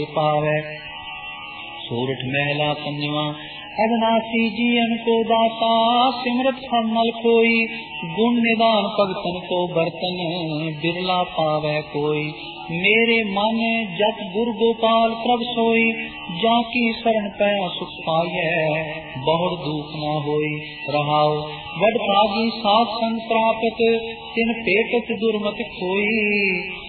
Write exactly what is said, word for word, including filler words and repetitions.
पावे। सूरठ महला पंजवा। अविनाशी जीवन को दाता सिमरत फल नल कोई। गुण निदान भगतन को बर्तन बिरला पावे कोई। मेरे मन जप गुरु गोपाल प्रभ सोई। जाकी शरण पै सुख पाइै बहुत दुख न होई। रहाओ वड भागी साध संग प्राप्त तिन पेटत दुर्मत कोई।